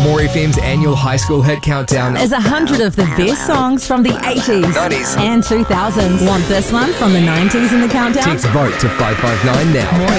More FM's annual high school hit countdown There's 100 of the best songs from the 80s 90s and 2000s. Want this one from the 90s in the countdown? Text vote to 559 now. More